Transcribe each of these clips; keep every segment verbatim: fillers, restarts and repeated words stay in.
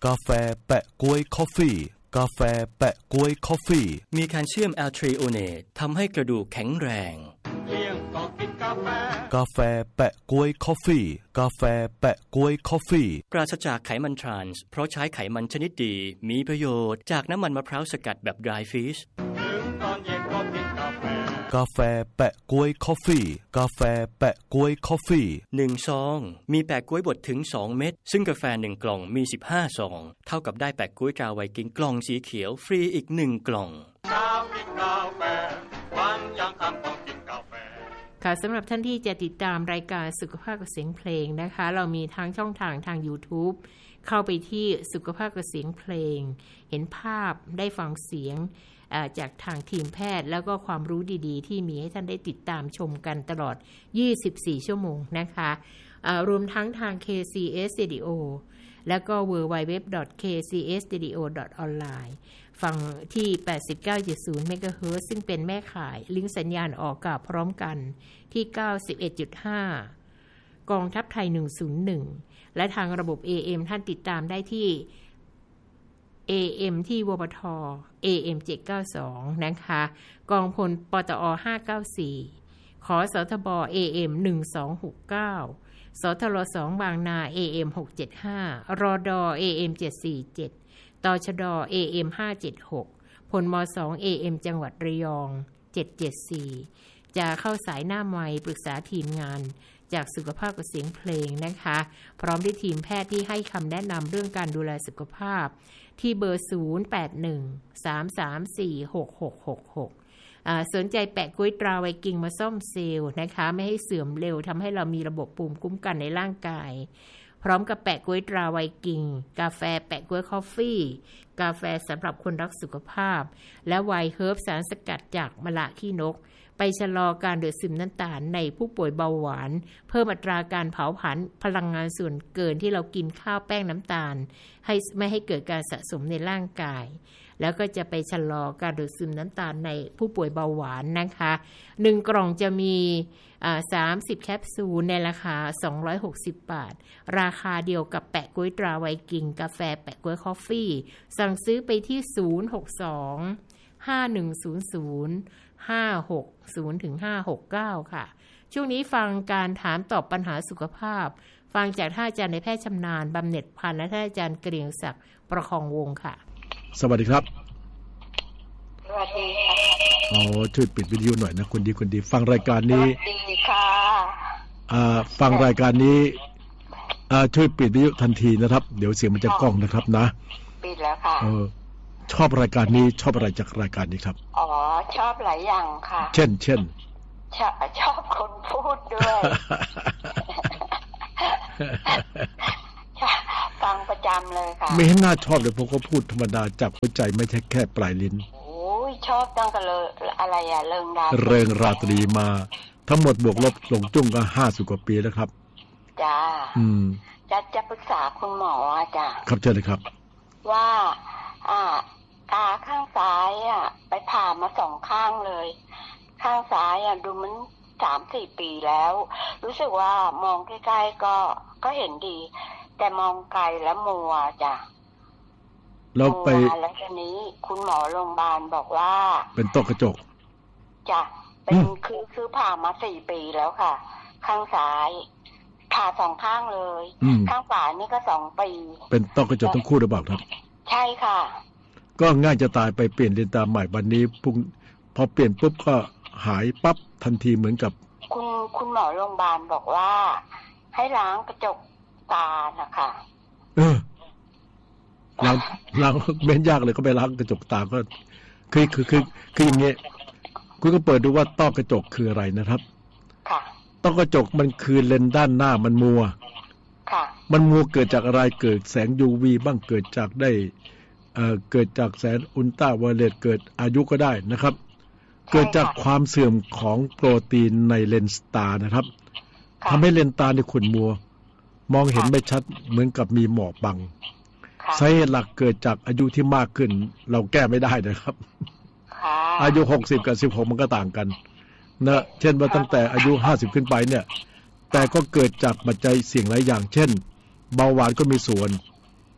กาแฟแปะก๊วยคอฟฟี่กาแฟแปะก๊วยคอฟฟี่มีแคลเซียมแอลทรีโอเนตทำให้กระดูกแข็งแรงเลี้ยงก็กินกาแฟกาแฟแปะก๊วยคอฟฟี่กาแฟแปะก๊วยคอฟฟี่ปราศจากไขมันทรานส์เพราะใช้ไขมันชนิดดีมีประโยชน์จากน้ำมันมะพร้าวสกัดแบบ dry fish ถึงตอนเย็นก็กินกาแฟกาแฟแปะก๊วยคอฟฟี่กาแฟแปะก๊วยคอฟฟี่หนึ่งซองมีแปะก๊วยบดถึงสองเม็ดซึ่งกาแฟหนึ่งกล่องมีสิบห้าซองเท่ากับได้แปะก๊วยกาไวกิ้งกล่องสีเขียวฟรีอีกหนึ่งกล่องเช้ากินกาแฟวันยังค่ำต้องกินกาแฟค่ะสำหรับท่านที่จะติดตามรายการสุขภาพกับเสียงเพลงนะคะเรามีทางช่องทางทาง YouTube เข้าไปที่สุขภาพกับเสียงเพลงเห็นภาพได้ฟังเสียงจากทางทีมแพทย์แล้วก็ความรู้ดีๆที่มีให้ท่านได้ติดตามชมกันตลอดยี่สิบสี่ชั่วโมงนะคะรวมทั้งทาง เค ซี เอส Radio แล้วก็ ดับเบิลยู ดับเบิลยู ดับเบิลยู ดอท เค ซี เอส เรดิโอ ดอท ออนไลน์ ฟังที่ แปดสิบเก้าจุดศูนย์ เมกะเฮิรตซ์ซึ่งเป็นแม่ข่ายลิงก์สัญญาณออกอากาศพร้อมกันที่ เก้าสิบเอ็ดจุดห้า กองทัพไทยหนึ่งศูนย์หนึ่งและทางระบบ เอ เอ็ม ท่านติดตามได้ที่ เอ เอ็ม ที่ วปท เอ เอ็ม เจ็ดเก้าสอง นะคะกองพลปตอห้าเก้าสี่ขอสทบ เอ เอ็ม หนึ่งสองหกเก้าสทรสองบางนา เอ เอ็ม หกเจ็ดห้ารด เอ เอ็ม เจ็ดสี่เจ็ดตชด เอ เอ็ม ห้าเจ็ดหกพลมสอง เอ เอ็ม จังหวัดระยองเจ็ดเจ็ดสี่จะเข้าสายหน้าไมค์ปรึกษาทีมงานจากสุขภาพกับเสียงเพลงนะคะพร้อมด้วยทีมแพทย์ที่ให้คำแนะนำเรื่องการดูแลสุขภาพที่เบอร์ศูนย์ แปด หนึ่ง สาม สาม สี่ หก หก หก หกสนใจแปะก๊วยตราไวกิ้งมาซ่อมเซลล์นะคะไม่ให้เสื่อมเร็วทำให้เรามีระบบภูมิคุ้มกันในร่างกายพร้อมกับแปะก๊วยตราไวกิ้งกาแฟแปะก๊วยคอฟฟี่กาแฟสำหรับคนรักสุขภาพและไวน์เฮิร์บสารสกัดจากมะละขี้นกไปชะลอการดูดซึมน้ำตาลในผู้ป่วยเบาหวานเพิ่มอัตราการเผาผลาญพลังงานส่วนเกินที่เรากินข้าวแป้งน้ำตาลให้ไม่ให้เกิดการสะสมในร่างกายแล้วก็จะไปชะลอการดูดซึมน้ำตาลในผู้ป่วยเบาหวานนะคะหนึ่งกล่องจะมีอ่าสามสิบแคปซูลในราคาสองร้อยหกสิบบาทราคาเดียวกับแปะก๊วยตราไวกิ้งกาแฟแปะก๊วยคอฟฟี่สั่งซื้อไปที่ศูนย์ หก สอง ห้า หนึ่ง ศูนย์ ศูนย์ ห้า หก ศูนย์ ถึง ห้า หก เก้าค่ะช่วงนี้ฟังการถามตอบปัญหาสุขภาพฟังจากท่านอาจารย์ในแพทย์ชำนาญบำเหน็จพันธ์และท่านอาจารย์เกรียงศักดิ์ประคองวงศ์ค่ะสวัสดีครับสวัสดีค่ะอ๋อช่วยปิดวิดีโอหน่อยนะคนดีคนดีฟังรายการนี้สวัสดีค่ะอ่าฟังรายการนี้อ่าช่วยปิดวิดีโอทันทีนะครับเดี๋ยวเสียงมันจะก้องนะครับนะปิดแล้วค่ะเออชอบรายการนี้ชอบอะไรจากรายการนี้ครับอ๋อชอบหลายอย่างค่ะเช่นเช่นชอบชอบคนพูดด้วยฟังประจำเลยค่ะไม่เห็นน่าชอบเลยเพราะเขาพูดธรรมดาจากหัวใจไม่ใช่แค่ปลายลิ้นโอ้ยชอบตั้งแต่เลยอะไรอะเริงราเริงราตรีมาทั้งหมดบวกลบลงจุ้งก็ห้าสิบกว่าปีแล้วครับจ้าอืมจะจะปรึกษาคุณหมออ่ะจ้าครับเชิญเลยครับว่าอ่าตาข้างซ้ายอ่ะไปผ่ามาสองข้างเลยข้างซ้ายอ่ะดูมันสามสี่ปีแล้วรู้สึกว่ามองใกล้ๆก็ก็เห็นดีแต่มองไกลแล้วมัวจ้ะเราไปแล้วทีนี้คุณหมอโรงพยาบาลบอกว่าเป็นต้อกระจกจ้ะเป็นคือคือผ่ามาสี่ปีแล้วค่ะข้างซ้ายผ่าสองข้างเลยข้างขวานี่ก็สองปีเป็นต้อกระจกทั้งคู่หรือเปล่าครับใช่ค่ะก็ง่ายจะตายไปเปลี่ยนเลนตาใหม่วันนี้พุ่งพอเปลี่ยนปุ๊บก็หายปั๊บทันทีเหมือนกับคุณคุณหมอโรงพยาบาลบอกว่าให้ล้างกระจกตานะคะเออล้างล้างเม้นยากเลยก็ไปล้างกระจกตาก็คือคือคือคืออย่างเงี้ยคุณก็เปิดดูว่าต้อกระจกคืออะไรนะครับค่ะต้อกระจกมันคือเลนส์ด้านหน้ามันมัวค่ะมันมัวเกิดจากอะไรเกิดแสง ยู วี บ้างเกิดจากได้เอ่อเกิดจากแสงอุลตราไวโอเลตเกิดอายุก็ได้นะครับเกิดจากความเสื่อมของโปรตีนในเลนส์ตานะครับทำให้เลนส์ตาในขุ่นมัวมองเห็นไม่ชัดเหมือนกับมีหมอกบังสาเหตุหลักเกิดจากอายุที่มากขึ้นเราแก้ไม่ได้นะครับอายุหกสิบกับสิบหกมันก็ต่างกันนะเช่นว่าตั้งแต่อายุห้าสิบขึ้นไปเนี่ยแต่ก็เกิดจากปัจจัยเสี่ยงหลายอย่างเช่นเบาหวานก็มีส่วน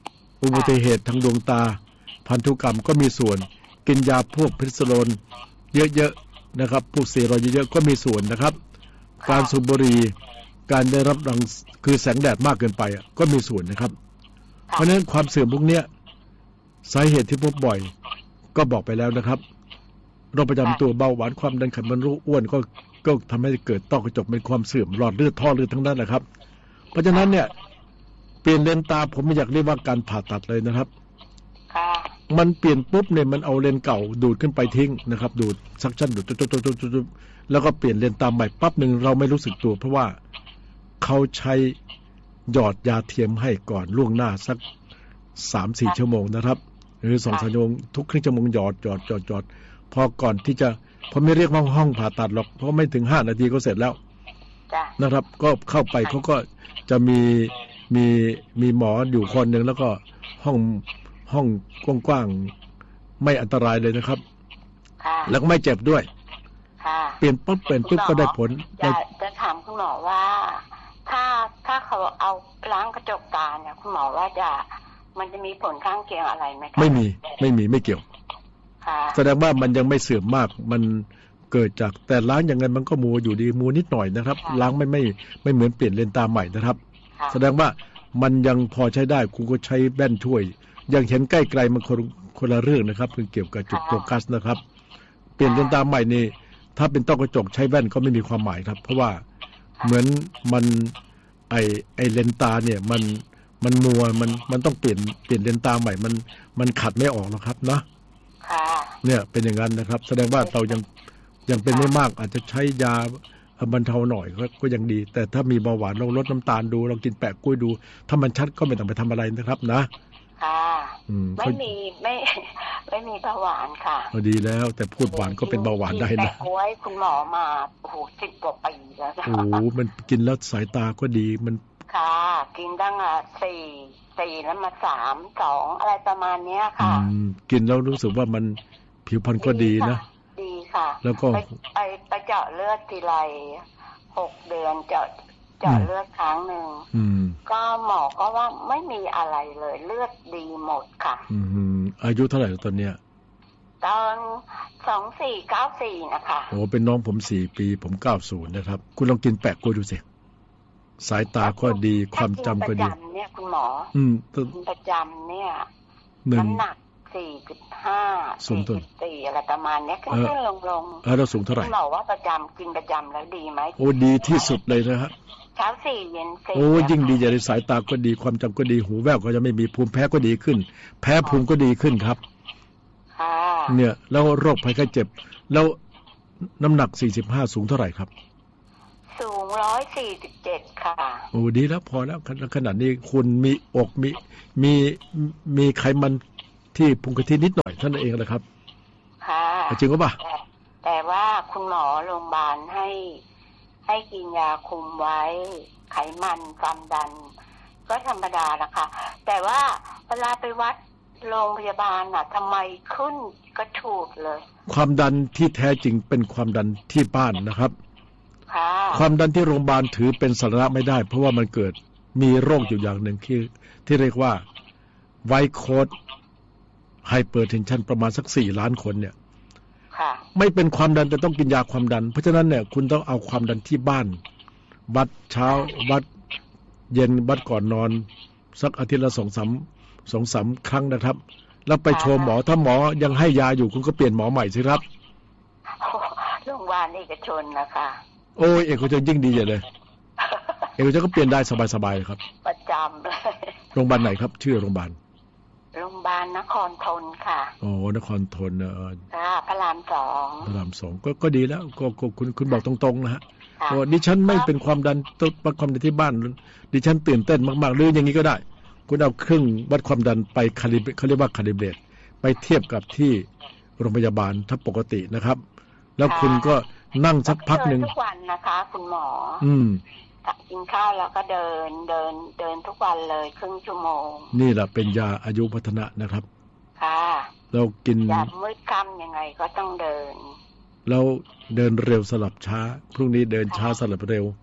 อุบัติเหตุทางดวงตาพันธุกรรมก็มีส่วนกินยาพวกพิษโลนเยอะๆนะครับพวกสเตียรอยด์เยอะๆก็มีส่วนนะครับการสูบบุหรี่การได้รับรังคือแสงแดดมากเกินไปก็มีส่วนนะครับเพราะฉะนั้นความเสื่อมพวกนี้สาเหตุที่พบบ่อยก็บอกไปแล้วนะครับโรคประจำตัวเบาหวานความดันไขมันโรคอ้วนก็ก็ทำให้เกิดต้อกระจกเป็นความเสื่อมหลอดเลือดท่อเลือดทั้งนั้นนะครับเพราะฉะนั้นเนี่ยเปลี่ยนเลนส์ตาผมไม่อยากเรียกว่าการผ่าตัดเลยนะครับมันเปลี่ยนปุ๊บเนี่ยมันเอาเลนส์เก่าดูดขึ้นไปทิ้งนะครับดูดซักชั่นดูดจุ๊บๆๆแล้วก็เปลี่ยนเลนส์ตาใหม่ปั๊บหนึ่งเราไม่รู้สึกตัวเพราะว่าเขาใช้หยอดยาเทียมให้ก่อนล่วงหน้าสัก สามถึงสี่ ชั่วโมงนะครับหรือ สองถึงสาม ชั่วโมงทุกครึ่งชั่วโมงหยอดหยอดหยอดหยอดพอก่อนที่จะผมไม่เรียกว่าห้องผ่าตัดหรอกเพราะไม่ถึงห้านาทีก็เสร็จแล้วนะครับก็เข้าไปเขาก็จะมีมีมีหมออยู่คนหนึ่งแล้วก็ห้องห้องกว้างๆไม่อันตรายเลยนะครับแล้วก็ไม่เจ็บด้วยเปลี่ยนปุ๊บเปลี่ยนปุ๊บก็ได้ผลจะจะถามคุณหมอว่าถ้าถ้าเขาเอาล้างกระจกตาเนี่ยคุณหมอว่าจะมันจะมีผลข้างเคียงอะไรไหมคะไม่มีไม่มีไม่เกี่ยวแสดงว่ามันยังไม่เสื่อมมากมันเกิดจากแต่ล้างยังไงมันก็มัวอยู่ดีมัวนิดหน่อยนะครับล้างไม่ไม่ไม่เหมือนเปลี่ยนเลนส์ตาใหม่นะครับแสดงว่ามันยังพอใช้ได้คุณก็ใช้แว่นช่วยยังเห็นใกล้ไกลมันคนคนละเรื่องนะครับคือเกี่ยวกับจุดโฟกัสนะครับเปลี่ยนเลนส์ตาใหม่นี่ถ้าเป็นต้อกระจกใช้แว่นก็ไม่มีความหมายครับเพราะว่าเหมือนมันไอไอเลนส์ตาเนี่ยมันมันมัวมันมันต้องเปลี่ยนเปลี่ยนเลนส์ตาใหม่มันมันขัดไม่ออกหรอกครับนะเนี่ยเป็นอย่างนั้นนะครับแสดงว่าเรายังยังเป็นไม่มากอาจจะใช้ยาบรรเทาหน่อยก็ก็ยังดีแต่ถ้ามีเบาหวานลองลดน้ำตาลดูลองกินแปะกล้วยดูถ้ามันชัดก็ไม่ต้องไปทำอะไรนะครับนะค่ะไม่มีไม่ไม่มีเบาหวานค่ะดีแล้วแต่พูดหวานก็เป็นเบาหวานได้นะแปะกล้วยคุณหมอมาโอ้โหสิบกว่าปีแล้วโอ้มันกินแล้วสายตาก็ดีมันค่ะกินตั้งอ่ะสี่สี่แล้วมาสามสองอะไรประมาณเนี้ยค่ะกินแล้วรู้สึกว่ามันผิวพรรณก็ดีนะดีค่ะแล้วก็ไปไปเจาะเลือดทีไรหกเดือนเจาะเจาะเลือดครั้งหนึ่งก็หมอก็ว่าไม่มีอะไรเลยเลือดดีหมดค่ะอืมอายุเท่าไหร่ตอนเนี้ยตอนสองสี่เก้าสี่นะคะโอ้เป็นน้องผมสี่ปีผมเก้าศูนย์นะครับคุณลองกินแปะกล้วยดูสิสายตาก็ดีความจำก็ดีเนี่ยคุณหมออืมประจำเนี่ยน้ำหนักสี่จุดห้าสูงต้นสี่อะไรประมาณนี้ขึ้นขึ้นลงลงเออเราสูงเท่าไหร่คุณหมอว่าประจำกินประจำแล้วดีไหมโอ้ดีที่สุดเลยนะฮะเช้าสี่เย็นสี่โอ้ยิ่งดีจะได้สายตาก็ดีความจำก็ดีหูแว่วก็จะไม่มีภูมิแพ้ก็ดีขึ้นแพ้ภูมิก็ดีขึ้นครับค่ะเนี่ยแล้วโรคภัยไข้เจ็บแล้วน้ำหนักสี่สิบห้าสูงเท่าไหร่ครับสูงร้อยสี่สิบเจ็ดค่ะโอ้ดีแล้วพอแล้วขนาดนี้คุณมีอกมีมีมีไขมันที่พุงกระทินิดหน่อยท่านเองแหละครับค่ะจริงหรือเปล่าแต่ว่าคุณหมอโรงพยาบาลให้ให้กินยาคุมไว้ไขมันความดันก็ธรรมดาละค่ะแต่ว่าเวลาไปวัดโรงพยาบาลน่ะทำไมขึ้นกระฉูดเลยความดันที่แท้จริงเป็นความดันที่บ้านนะครับความดันที่โรงพยาบาลถือเป็นสาระไม่ได้เพราะว่ามันเกิดมีโรคอยู่อย่างหนึ่งที่ที่เรียกว่าไวโคดไฮเปอร์เทนชันประมาณสักสี่ล้านคนเนี่ยไม่เป็นความดันแต่ต้องกินยาความดันเพราะฉะนั้นเนี่ยคุณต้องเอาความดันที่บ้านวัดเช้าวัดเย็นวัดก่อนนอนสักอาทิตย์ละสองสามสองสามครั้งนะครับแล้วไปโชว์หมอถ้าหมอยังให้ยาอยู่คุณก็เปลี่ยนหมอใหม่สิครับโรงพยาบาลเอกชนนะคะโอ้ยเอกชนยิ่งดีเลยเอกชนก็เปลี่ยนได้สบายๆเลยครับประจำเลยโรงพยาบาลไหนครับชื่อโรงพยาบาลโรงพยาบาลนครทนค่ะโอ้นครทนเออค่ะพระรามสองพระรามสองก็ก็ดีแล้วก็คุณคุณบอกตรงๆนะฮะว่าดิฉันไม่เป็นความดันต้องวัดความดันที่บ้านดิฉันตื่นเต้นมากๆหรืออย่างนี้ก็ได้คุณเอาเครื่องวัดความดันไปคาลิเบเขาเรียกว่าคาลิเบรตไปเทียบกับที่โรงพยาบาลถ้าปกตินะครับแล้วคุณก็นั่งสักพักหนึ่งทุกวันนะคะคุณหมออืมกินข้าวแล้วก็เดินเดินเดินทุกวันเลยครึ่งชั่วโมงนี่แหละเป็นยาอายุวัฒนะนะครับค่ะเรากินยามมืดค่ำยังไงก็ต้องเดินเราเดินเร็วสลับช้าพรุ่งนี้เดินช้าสลับเร็ว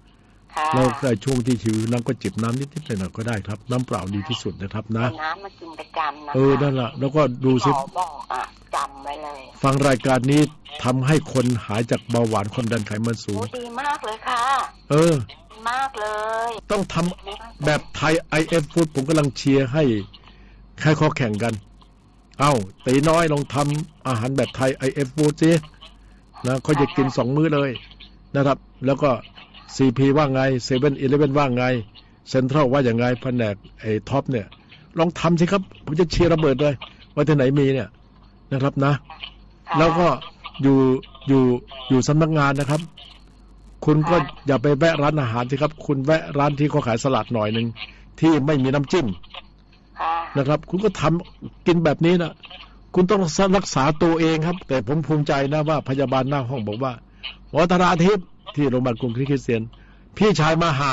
แล้วในช่วงที่หิวน้ำก็จิบน้ำนิดๆหน่อยๆก็ได้ครับน้ำเปล่าดีที่สุดนะครับนะน้ำมากินประจำนะเออนั่นแหละแล้วก็ดูซิบอกอ่ะจำไว้เลยฟังรายการนี้ทำให้คนหายจากเบาหวานความดันไขมันสูงดีมากเลยค่ะเออมากเลยต้องทำแบบไทย ไอ เอฟ Food ผมกำลังเชียร์ให้แค่ข้อแข่งกันเอ้าตีน้อยลองทำอาหารแบบไทย ไอ เอฟ Food สินะเขาจะกินสองมื้อเลยนะครับแล้วก็ ซี พี ว่าไง เซเว่น อีเลฟเว่น ว่าไงเซ็นทรัลว่าอย่างไงแผนกไอ้ท็อปเนี่ยลองทำสิครับผมจะเชียร์ระเบิดเลยว่าที่ไหนมีเนี่ยนะครับนะแล้วก็อยู่อยู่อยู่สำนักงานนะครับคุณก็อย่าไปแวะร้านอาหารสิครับคุณแวะร้านที่เขาขายสลัดหน่อยนึงที่ไม่มีน้ำจิ้มนะครับคุณก็ทำกินแบบนี้นะคุณต้องรักษาตัวเองครับแต่ผมภูมิใจนะว่าพยาบาลหน้าห้องบอกว่าหมอธราทิพย์ที่โรงพยาบาลกรุงคริสเตียนพี่ชายมาหา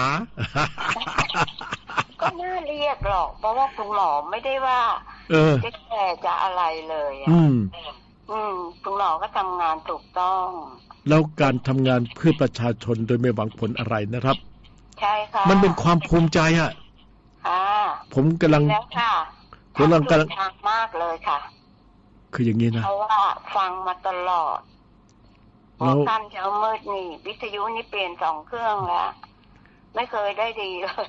ก็น่าเรียกหรอกเพราะว่าคุณหมอไม่ได้ว่าจะแก่จะอะไรเลยอืมอืมคุณหมอก็ทำงานถูกต้องแล้วการทำงานเพื่อประชาชนโดยไม่หวังผลอะไรนะครับใช่ค่ะมันเป็นความภูมิใจอ่ะค่ะผมกำลังแล้วค่ะกำลังกำลังมากเลยค่ะคืออย่างนี้นะเพราะว่าฟังมาตลอดพอท่านเช้ามืดนี่วิทยุนี่เปลี่ยนสองเครื่องแล้วไม่เคยได้ดีเลย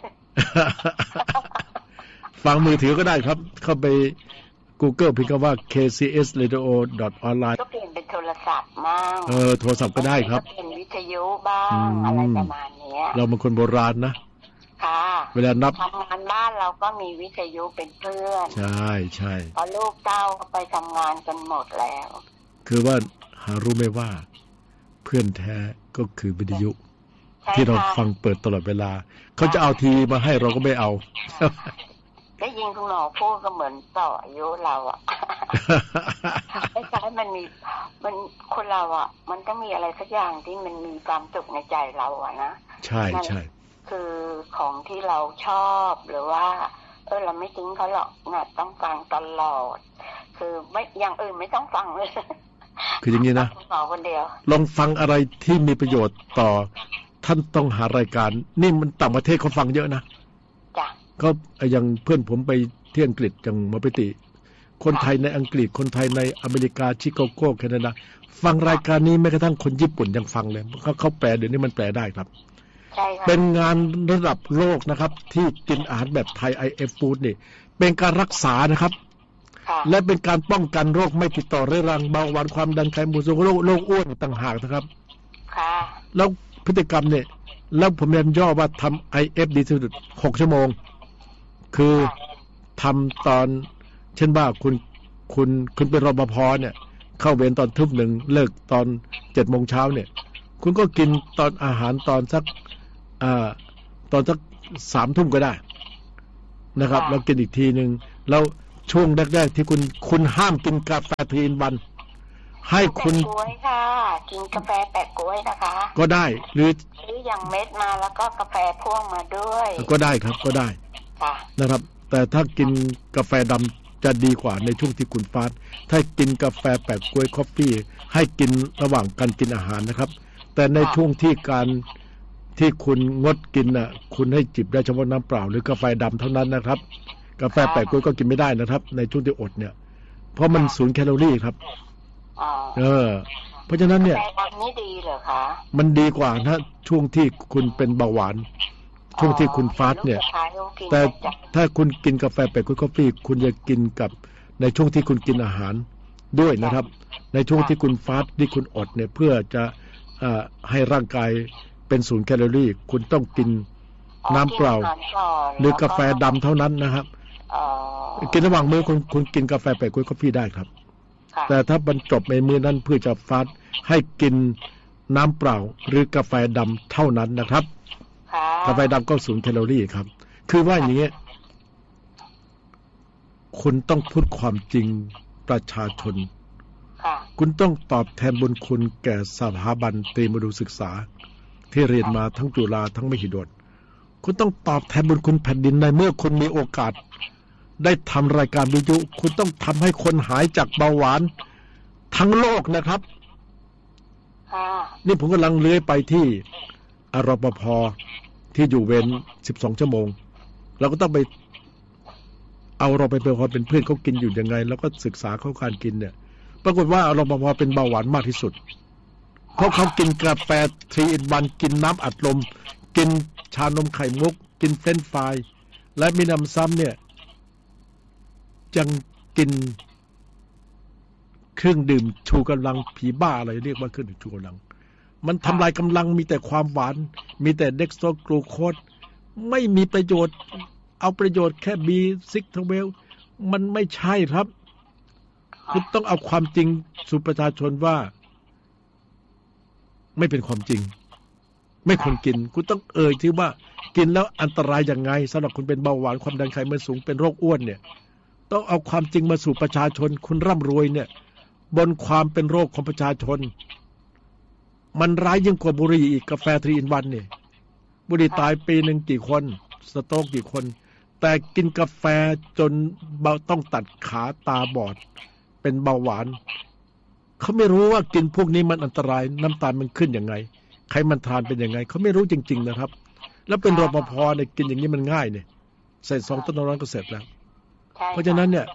ฟังมือถือก็ได้ครับเข้าไป Google พิมพ์คำว่า เค ซี เอส radio dot online ก็เปลี่ยนเป็นโทรศัพท์บ้างเออโทรศัพท์ก็ได้ครับเปลี่ยนวิทยุบ้างอะไรประมาณนี้เราเป็นคนโบราณนะค่ะเวลานับทำงานบ้านเราก็มีวิทยุเป็นเพื่อนใช่ใช่พอลูกเต้าไปทำงานกันหมดแล้วคือว่าหารู้ไหมว่าเพื่อนแท้ก็คือวิทยุที่เราฟังเปิดตลอดเวลาเขาจะเอาทีมาให้เราก็ไม่เอาได้ยินคุณหมอพูดก็เหมือนต่ออายุเราอ่ะไม่ใช่มันมีมันคนเราอ่ะมันต้องมีอะไรสักอย่างที่มันมีความสุขในใจเราอ่ะนะใช่ใช่คือของที่เราชอบหรือว่าเออเราไม่ทิ้งเขาหรอกเนี่ยต้องฟังตลอดคือไม่อย่างอื่นไม่ต้องฟังเลยคืออย่างนี้นะลองฟังอะไรที่มีประโยชน์ต่อท่านต้องหารายการนี่มันต่างประเทศเขาฟังเยอะนะจ้ะก็อย่างเพื่อนผมไปที่อังกฤษอย่างมาปิติคนไทยในอังกฤษคนไทยในอเมริกาชิคาโกแคนาดาฟังรายการนี้แม้กระทั่งคนญี่ปุ่นยังฟังเลยเขาเขาแปลเดี๋ยวนี้มันแปลได้ครับใช่ค่ะเป็นงานระดับโลกนะครับที่กินอาหารแบบไทย ไอ เอฟ Food นี่เป็นการรักษานะครับและเป็นการป้องกันโรคไม่ติดต่อเรื้อรังเบาหวานความดันไขมันสูงโรคโรคอ้วนต่างหากนะครับค่ะแล้วพฤติกรรมเนี่ยแล้วผมเรียนย่อว่าทำ ไอ เอฟ ดีที่สุดหกชั่วโมงคือทำตอนเช่นว่าคุณคุณคุณเป็นรปภเนี่ยเข้าเวรตอนทุ่มหนึ่งเลิกตอนเจ็ดโมงเช้าเนี่ยคุณก็กินตอนอาหารตอนสักอ่าตอนสักสามทุ่มก็ได้นะครับแล้วกินอีกทีหนึ่งแล้วช่วงแรกๆที่คุณคุณห้ามกินกาแฟทีนวันให้คุณกล้วยค่ะกินกาแฟแปะกล้วยนะคะก็ได้หรือซื้ออย่างเม็ดมาแล้วก็กาแฟพ่วงมาด้วยก็ได้ครับก็ได้นะครับแต่ถ้ากินกาแฟดำจะดีกว่าในช่วงที่คุณฟาสต์ถ้ากินกาแฟแปะกล้วยคอฟฟี่ให้กินระหว่างการกินอาหารนะครับแต่ในช่วงที่การที่คุณงดกินน่ะคุณให้จิบได้เฉพาะน้ำเปล่าหรือกาแฟดำเท่านั้นนะครับกาแฟแปะกล้วยก็กินไม่ได้นะครับในช่วงที่อดเนี่ยเพราะมันศูนย์แคลอรี่ครับเออเพราะฉะนั้นเนี่ยนี่ดีเหรอคะมันดีกว่านะช่วงที่คุณเป็นเบาหวานช่วงที่คุณฟาสต์เนี่ยแต่ถ้าคุณกินกาแฟแปะกล้วยคอฟฟี่คุณจะกินกับในช่วงที่คุณกินอาหารด้วยนะครับในช่วงที่คุณฟาสต์ที่คุณอดเนี่ยเพื่อจะให้ร่างกายเป็นศูนย์แคลอรี่คุณต้องกินน้ำเปล่าหรือกาแฟดำเท่านั้นนะครับกินระหว่างมื้อคุณคุณกินกาแฟแปะกล้วยคอฟฟี่ได้ครับแต่ถ้าบรรจบในมื้อนั้นเพื่อจะฟาสต์ให้กินน้ำเปล่าหรือกาแฟดำเท่านั้นนะครับกาแฟดำก็ศูนย์แคลอรี่ครับคือว่าอย่างนี้คุณต้องพูดความจริงประชาชนคุณต้องตอบแทนบุญคุณแก่สถาบันตรีมดุศึกษาที่เรียนมาทั้งจุฬาทั้งมหิดลคุณต้องตอบแทนบุญคุณแผ่นดินในเมื่อคุณมีโอกาสได้ทำรายการวิทยุคุณต้องทำให้คนหายจากเบาหวานทั้งโลกนะครับนี่ผมกำลังเลื้อยไปที่อรปภที่อยู่เวรสิบสองชั่วโมงเราก็ต้องไปเอารปภเป็นเพื่อนเขากินอยู่ยังไงแล้วก็ศึกษาเขาการกินเนี่ยปรากฏว่ารปภเป็นเบาหวานมากที่สุดเพราะเขากินกาแฟทรีอินวันกินน้ำอัดลมกินชานมไข่มุกกินเฟรนช์ฟรายและมีน้ำซ้ำเนี่ยยังกินเครื่องดื่มชูกำลังผีบ้าอะไรเรียกว่าเครื่องดื่มชูกำลังมันทำลายกำลังมีแต่ความหวานมีแต่เด็กโซกลูโคสไม่มีประโยชน์เอาประโยชน์แค่บีซิกทเวลมันไม่ใช่ครับคุณต้องเอาความจริงสู่ประชาชนว่าไม่เป็นความจริงไม่ควรกินคุณต้องเอ่ยที่ว่ากินแล้วอันตรายยังไงสำหรับคุณเป็นเบาหวานความดันไขมันสูงเป็นโรคอ้วนเนี่ยต้องเอาความจริงมาสู่ประชาชนคุณร่ำรวยเนี่ยบนความเป็นโรคของประชาชนมันร้ายยิ่งกว่าบุหรี่อีกกาแฟทรีอินวันเนี่ยบุหรี่ตายปีหนึ่งกี่คนสโตรกกี่คนแต่กินกาแฟจนต้องตัดขาตาบอดเป็นเบาหวานเขาไม่รู้ว่ากินพวกนี้มันอันตรายน้ำตาลมันขึ้นยังไงไขมันทานเป็นยังไงเขาไม่รู้จริงๆนะครับแล้วเป็นรปภเนี่ยกินอย่างนี้มันง่ายเนี่ยใส่ซองต้นน้ำก็เสร็จแล้วเพราะฉะนั้นเนี่ย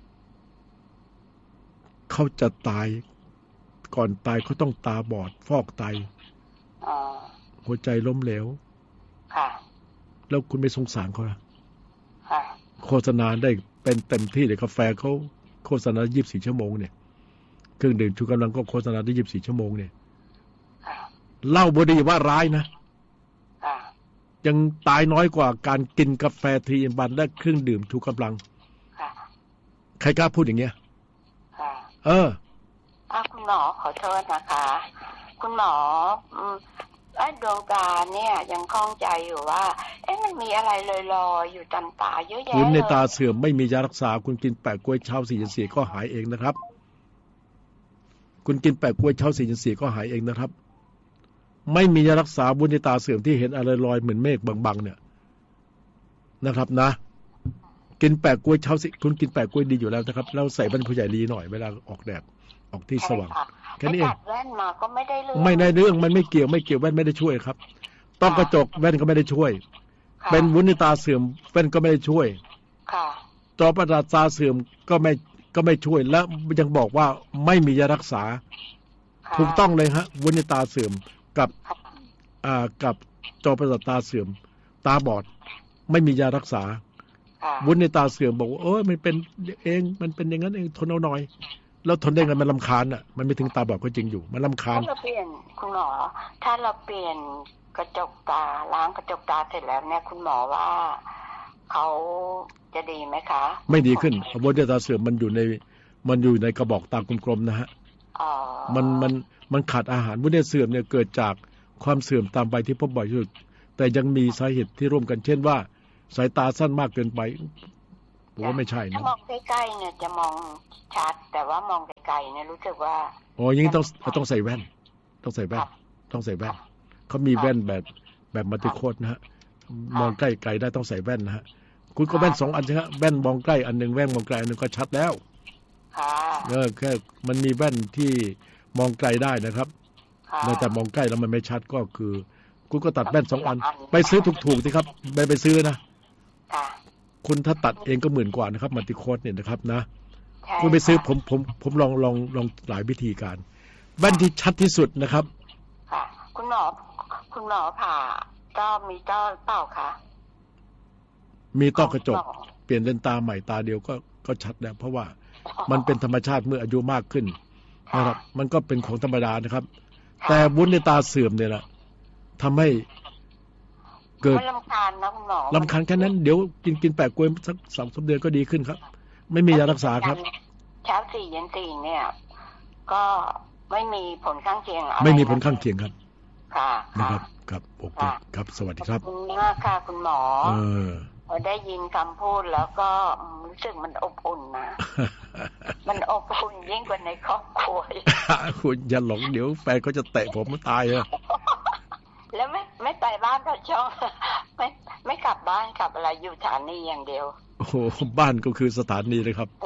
เขาจะตายก่อนตายเขาต้องตาบอดฟอกไตหัวใจล้มเหลวแล้วคุณไม่สงสารเขาล่ะโฆษณาได้เป็นเต็มที่เลยกาแฟเขาโฆษณายี่สิบสี่ชั่วโมงเนี่ยเครื่องดื่มชูกำลังก็โฆษณาได้ยี่สิบสี่ชั่วโมงเนี่ยเหล้าบุหรี่ว่าร้ายนะยังตายน้อยกว่าการกินกาแฟทรีอินวันและเครื่องดื่มชูกำลังใครกล้าพูดอย่างเงี้ยเอออ่ะคุณหมอขอโทษนะคะคุณหมอไอ้ดวงตาเนี่ยยังคล่องใจอยู่ว่าเอ๊ะมันมีอะไรลอยๆอยู่ตามตาเยอะแยะเลยคุณในตาเสื่อมไม่มียารักษาคุณกินแปะกล้วยเช้าสี่สี่ก็หายเองนะครับคุณกินแปะกล้วยเช้าสี่สี่ก็หายเองนะครับไม่มียารักษาวุ้นในตาเสื่อมที่เห็นอะไรลอยเหมือนเมฆบางๆเนี่ยนะครับนะกินแปะกล้วยเช้าสิคุณกินแปะกล้วยดีอยู่แล้วนะครับแล้วใส่แว่นผู้ใหญ่ดีหน่อยเวลาออกแดดออกที่สว่างแค่นี้เองแว่นมาก็ไม่ได้เรื่องไม่ได้เรื่องมันไม่เกี่ยวไม่เกี่ยวแว่นไม่ได้ช่วยครับต้องกระจกแว่นก็ไม่ได้ช่วยเป็นวุ้นในตาเสื่อมแว่นก็ไม่ได้ช่วยจอประสาทตาเสื่อมก็ไม่ก็ไม่ช่วยและยังบอกว่าไม่มียารักษาถูกต้องเลยฮะวุ้นในตาเสื่อมกับอ่ากับจอประสาทตาเสื่อมตาบอดไม่มียารักษาวุ้นในตาเสื่อมบอกว่าโอ้ยมันเป็นเองมันเป็นอย่างนั้นเองทนเอาหน่อยแล้วทนได้ไงมันรำคาญอ่ะมันไม่ถึงตาบอดก็จริงอยู่มันรำคาญถ้าเราเปลี่ยนคุณหมอถ้าเราเปลี่ยนกระจกตาล้างกระจกตาเสร็จแล้วเนี่ยคุณหมอว่าเขาจะดีไหมคะไม่ดีขึ้นวุ้นในตาเสื่อมมันอยู่ในมันอยู่ในกระบอกตากลมๆนะฮะมันมันมันขาดอาหารวุ้นในเสื่อมเนี่ยเกิดจากความเสื่อมตามไปที่พบบ่อยที่สุดแต่ยังมีสาเหตุที่ร่วมกันเช่นว่าสายตาสั้นมากเกินไปผมว่าไม่ใช่นะถ้ามองใกล้ๆเนี่ยจะมองชัดแต่ว่ามองไกลๆเนี่ยรู้สึกว่าอ๋อยังต้องต้องใส่แว่นต้องใส่แว่นต้องใส่แว่นเขามีแว่นแบบแบบมัลติโคดนะฮะมองใกล้ไกลได้ต้องใส่แว่นนะฮะคุณก็แว่นสองอันใช่ไหมแว่นมองใกล้อันหนึ่งแว่นมองไกลอันหนึ่งก็ชัดแล้วเออแค่มันมีแว่นที่มองไกลได้นะครับแต่มองใกล้แล้วมันไม่ชัดก็คือคุณก็ตัดแว่นสองอันไปซื้อถูกๆสิครับไปไปซื้อนะคุณถ้าตัดเองก็หมื่นกว่านะครับมัลติโคดเนี่ยนะครับนะคุณไปซื้อผมผมผมลองลองลองหลายวิธีการแว่นที่ชัดที่สุดนะครับค่ะคุณหมอคุณหมอผ่าก็มีต้อเปล่าคะมีต้อกระจกเปลี่ยนเลนส์ตาใหม่ตาเดียวก็ก็ชัดแล้วเพราะว่ามันเป็นธรรมชาติเมื่ออายุมากขึ้นนะครับมันก็เป็นของธรรมดานะครับแต่วุ้นในตาเสื่อมเนี่ยแหละทำให้เกิดรำคาญนะคุณหมอรำคาญแค่นั้นเดี๋ยวกินกินแปะกล้วยสักสองสามเดือนก็ดีขึ้นครับไม่มียารักษาครับเช้าสี่เย็นสี่เนี่ยก็ไม่มีผลข้างเคียงอะไรไม่มีผลข้างเคียงครับค่ะนะครับครับโอเคครับสวัสดีครับขอบคุณมากค่ะคุณหมอเออพอได้ยินคำพูดแล้วก็รู้สึกมันอบอุ่นนะมันอบอุ่นยิ่งกว่าในครอบครัวคุณอย่าหลงเดี๋ยวแฟนเขาจะเตะผมมันตายอ่ะแล้วไม่ไม่ไปบ้านก็ช่องไม่ไม่กลับบ้านกลับอะไรอยู่สถานีอย่างเดียวโอ้โหบ้านก็คือสถานีเลยครับ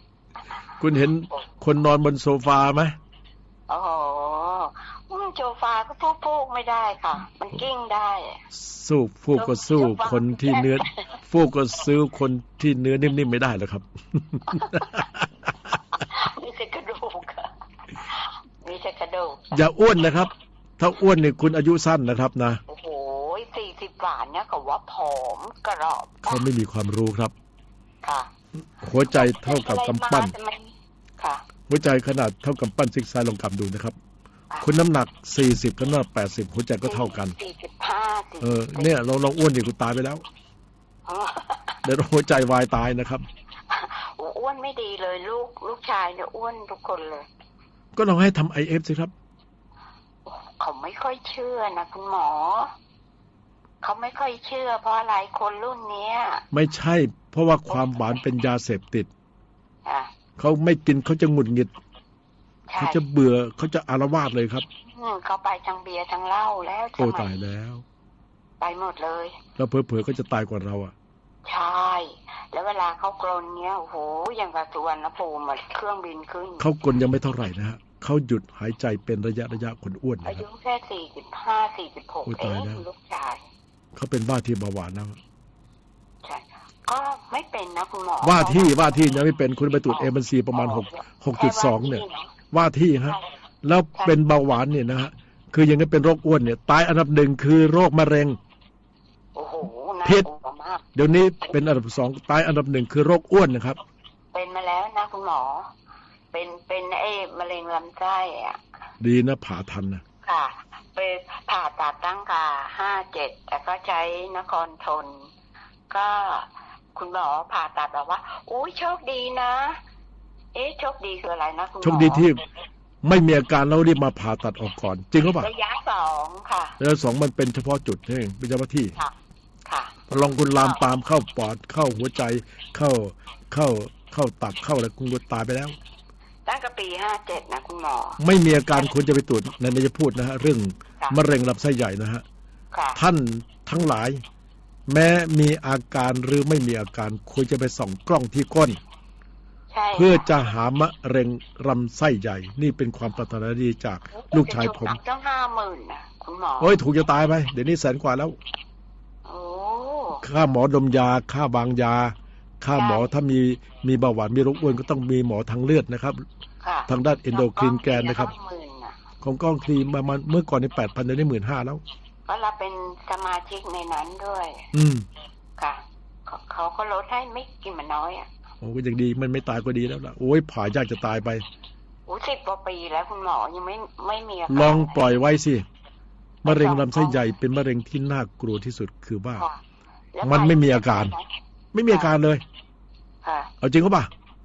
คุณเห็นคนนอนบนโซฟาไหมโอ้โหโซฟาก็สู้ฟูกไม่ได้ค่ะมันกิ้งได้สู้ฟูกก็สู้คนที่เนื้อฟูกก็ซื้อคนที่เนื้อนิ่มๆไม่ได้หรอกครับมีแต่กระดูกมีแต่กระดูกอย่าอ้วนนะครับถ้าอ้วนเนี่ยคุณอายุสั้นนะครับนะโอ้โหสี่สิบกว่าเนี่ยก็ว่าผอมกระรอบเขาไม่มีความรู้ครับค่ะหัวใจเท่ากับกำปั้นค่ะหัวใจขนาดเท่ากับปั้นซิกไซลองกำดูนะครับคุณน้ำหนักสี่สิบกับน้ำหนักแปดสิบหัวใจก็เท่ากันสี่สิบห้าเออเนี่ยเราเราอ้วนดิคุณตายไปแล้วเดี๋ยวหัวใจวายตายนะครับอ้วนไม่ดีเลยลูกลูกชายเนี่ยอ้วนทุกคนเลยก็ลองให้ทำ ไอ เอฟ สิครับเขาไม่ค่อยเชื่อนะคุณหมอเขาไม่ค่อยเชื่อเพราะอะไรคนรุ่นนี้ไม่ใช่เพราะว่าความหวานเป็นยาเสพติดเขาไม่กินเขาจะหงุดหงิดเขาจะเบื่อเขาจะอาละวาดเลยครับเขาไปทั้งเบียร์ทั้งเหล้าแล้วโอ้ตายแล้วไปหมดเลยแล้วเผลอๆก็จะตายกว่าเราอ่ะใช่แล้วเวลาเขากรนเนี้ยโอ้โหอย่างกับสุวรรณภูมิเครื่องบินขึ้นเขากรนยังไม่เท่าไหร่นะฮะเขาหยุดหายใจเป็นระยะระยะคนอ้วนนะครับอายุแค่สี่สิบห้าสี่สิบหกเองลูกชายเขาเป็นบ้าที่เบาหวานแล้วใช่ก็ไม่เป็นนะคุณหมอว่าที่ว่าที่ยังไม่เป็นคุณไปตรวจเอบันซีประมาณหกหกจุดสองเนี่ยว่าที่ฮะแล้วเป็นเบาหวานเนี่ยนะฮะคือยังไงเป็นโรคอ้วนเนี่ยตายอันดับหนึ่งคือโรคมะเร็งโอ้โหผิดเดี๋ยวนี้เป็นอันดับสองตายอันดับหนึ่งคือโรคอ้วนนะครับเป็นมาแล้วนะคุณหมอเป็นเป็นไอ้มะเร็งลำไส้อ่ะดีนะผ่าทันนะค่ะไปผ่าตัดตั้งกาห้าเจ็ดแล้วก็ใช้นครทนก็คุณหมอผ่าตัดบอกว่าอุ้ยโชคดีนะเอ๊ะโชคดีคืออะไรนะคุณหมอโชคดีที่ไม่มีอาการแล้วรีบมาผ่าตัดออกก่อนจริงหรือเปล่าระยะสองค่ะระยะสองมันเป็นเฉพาะจุดเองเป็นเฉพาะที่ค่ะค่ะลองคุณลามปามเข้าปอดเข้าหัวใจเข้าเข้าเข้าตับเข้าอะไรคุณตายไปแล้วตั้งแต่ปีห้าเจ็ดนะคุณหมอไม่มีอาการคุณจะไปตรวจในนี้จะพูดนะฮะเรื่องมะเร็งลำไส้ใหญ่นะฮะท่านทั้งหลายแม้มีอาการหรือไม่มีอาการควรจะไปส่องกล้องที่ก้นเพื่อจะหามะเร็งลำไส้ใหญ่นี่เป็นความปรารถนาดีจากลูกชายผมตั้งห้าหมื่นนะคุณหมอโอ้ยถูกจะตายไปเดี๋ยวนี้แสนกว่าแล้วโอ้ค่าหมอดมยาค่าวางยาค่าหมอถ้ามีมีเบาหวานมีโรคอ้วนก็ต้องมีหมอทางเลือดนะครับทางด้านเอนโดครินแกนนะครับของกล้องคลีมามันเมื่อก่อนในแปดพันเดี๋ยวนี้หมื่นห้าแล้วก็เราเป็นสมาชิกในนั้นด้วยอืมค่ะเขาก็ลดให้ไม่กินมันน้อยอ่ะโอ้ก็ยังดีมันไม่ตายก็ดีแล้วล่ะโอ้ยผ่ายากจะตายไปโอ้สิบกว่าปีแล้วคุณหมอยังไม่ไม่มีอาการลองปล่อยไว้สิมะเร็งลำไส้ใหญ่เป็นมะเร็งที่น่ากลัวที่สุดคือว่ามันไม่มีอาการไม่มีอาการเลยเอาจริงก็ป่ะ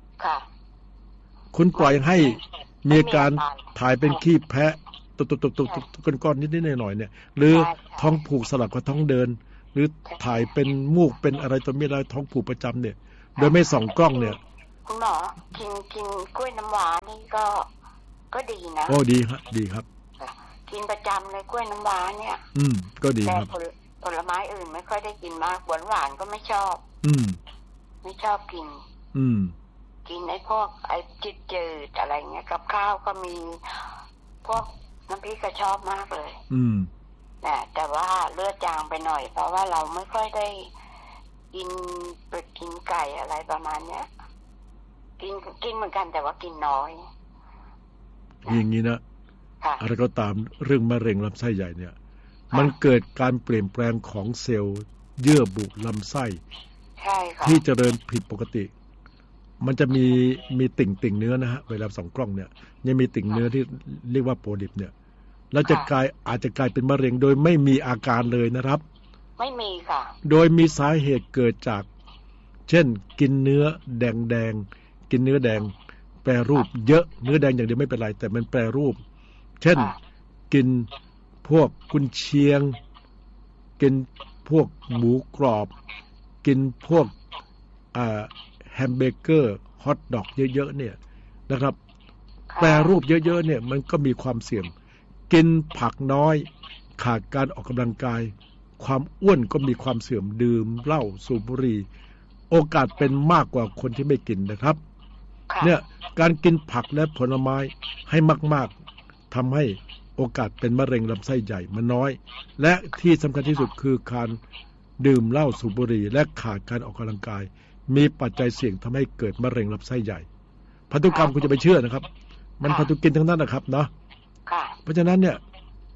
คุณปล่อยให้มีการถ่ายเป็นขี้แพะตุกตุกตุกตุกตุกก้อนๆนิดๆหน่อยๆเนี่ยหรือท้องผูกสลับกับท้องเดินหรือถ่ายเป็นมูกเป็นอะไรตัวมีอะไรท้องผูกประจำเนี่ยโดยไม่ส่องกล้องเนี่ยคุณหมอกินกินกล้วยน้ำว้านี่ก็ก็ดีนะโอ้ดีครับดีครับกินประจำเลยกล้วยน้ำว้าเนี่ยอืมก็ดีครับแต่ผลไม้อื่นไม่ค่อยได้กินมากหวานหวานก็ไม่ชอบอืมไม่ชอบกินอืมกินไอ้พวกไอ้จืดจืดอะไรเงี้ยกับข้าวก็มีพวกน้ำพริกก็ชอบมากเลยอืมนะแต่ว่าเลือดจางไปหน่อยเพราะว่าเราไม่ค่อยได้กินเป็ดกินไก่อะไรประมาณเนี้ยกินกินเหมือนกันแต่ว่ากินน้อยอย่างนี้นะอะไรก็ตามเรื่องมะเร็งลำไส้ใหญ่เนี่ยมันเกิดการเปลี่ยนแปลงของเซลล์เยื่อบุลำไส้ที่เจริญผิดปกติมันจะมีมีติ่งติ่งเนื้อนะฮะเวลาส่องกล้องเนี่ยยังมีติ่งเนื้อที่เรียกว่าโปลิปเนี่ยแล้วจะกลายอาจจะกลายเป็นมะเร็งโดยไม่มีอาการเลยนะครับไม่มีค่ะโดยมีสาเหตุเกิดจากเช่นกินเนื้อแดงแดงกินเนื้อแดงแปรรูปเยอะเนื้อแดงอย่างเดียวไม่เป็นไรแต่มันแปรรูปเช่นกินพวกกุนเชียงกินพวกหมูกรอบกินพวกอ่าแฮมเบเกอร์ฮอทดอกเยอะๆเนี่ยนะครับแปรรูปเยอะๆเนี่ยมันก็มีความเสี่ยงกินผักน้อยขาดการออกกำลังกายความอ้วนก็มีความเสื่อมดื่มเหล้าสูบบุหรี่โอกาสเป็นมากกว่าคนที่ไม่กินนะครับเนี่ยการกินผักและผลไม้ให้มากๆทำให้โอกาสเป็นมะเร็งลำไส้ใหญ่มันน้อยและที่สำคัญที่สุดคือการดื่มเหล้าสูบบุหรี่และขาดการออกกำลังกายมีปัจจัยเสี่ยงทำให้เกิดมะเร็งลำไส้ใหญ่พันธุกรรมคุณจะไปเชื่อนะครับมันพันธุกินทั้งนั้นนะครับเนาะเพราะฉะนั้นเนี่ย